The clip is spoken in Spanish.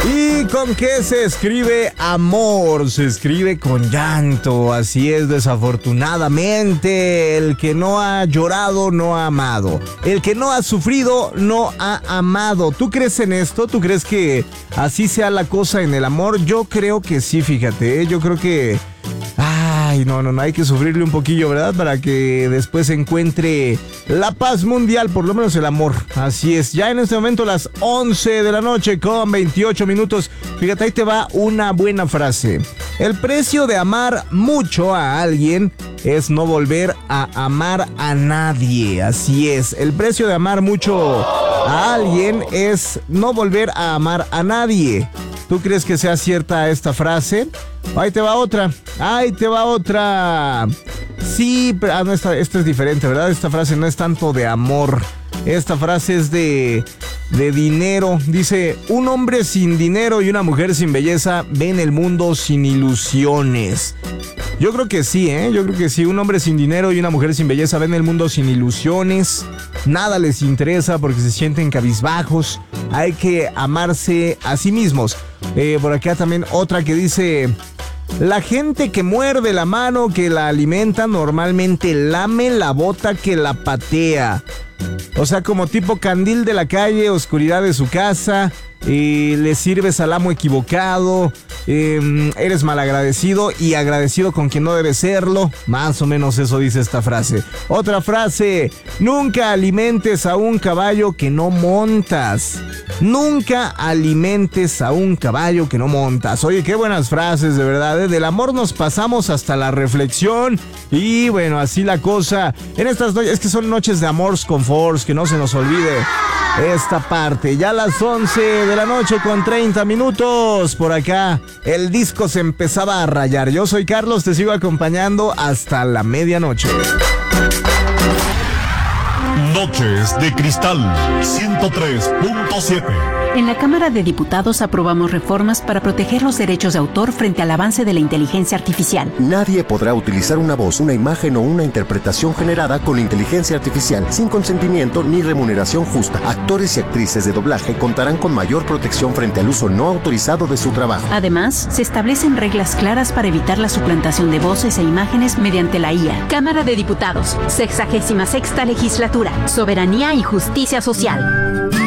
¿Y con qué se escribe amor? Se escribe con llanto, así es, desafortunadamente. El que no ha llorado no ha amado. El que no ha sufrido no ha amado. ¿Tú crees en esto? ¿Tú crees que así sea la cosa en el amor? Yo creo que sí, fíjate, yo creo que... Ay, no, hay que sufrirle un poquillo, ¿verdad? Para que después se encuentre la paz mundial, por lo menos el amor. Así es, ya en este momento las 11 de la noche con 28 minutos. Fíjate, ahí te va una buena frase. El precio de amar mucho a alguien es no volver a amar a nadie. Así es, el precio de amar mucho a alguien es no volver a amar a nadie. ¿Tú crees que sea cierta esta frase? Ahí te va otra. Sí, pero no, esta es diferente, ¿verdad? Esta frase no es tanto de amor. Esta frase es de dinero. Dice, un hombre sin dinero y una mujer sin belleza ven el mundo sin ilusiones. Yo creo que sí, yo creo que sí. Un hombre sin dinero y una mujer sin belleza ven el mundo sin ilusiones. Nada les interesa porque se sienten cabizbajos. Hay que amarse a sí mismos. Por acá también otra que dice... La gente que muerde la mano que la alimenta normalmente lame la bota que la patea. O sea, como tipo candil de la calle, oscuridad de su casa, le sirves al amo equivocado, eres malagradecido y agradecido con quien no debe serlo. Más o menos eso dice esta frase. Otra frase, nunca alimentes a un caballo que no montas. Nunca alimentes a un caballo que no montas. Oye, qué buenas frases, de verdad. Del amor nos pasamos hasta la reflexión. Y bueno, así la cosa. En estas noches, es que son noches de amores con force, que no se nos olvide esta parte. Ya a las 11 de la noche con 30 minutos. Por acá, el disco se empezaba a rayar. Yo soy Carlos, te sigo acompañando hasta la medianoche. Noches de Cristal 103.7. En la Cámara de Diputados aprobamos reformas para proteger los derechos de autor frente al avance de la inteligencia artificial. Nadie podrá utilizar una voz, una imagen o una interpretación generada con inteligencia artificial sin consentimiento ni remuneración justa. Actores y actrices de doblaje contarán con mayor protección frente al uso no autorizado de su trabajo. Además, se establecen reglas claras para evitar la suplantación de voces e imágenes mediante la IA. Cámara de Diputados, 66ª Legislatura, Soberanía y Justicia Social.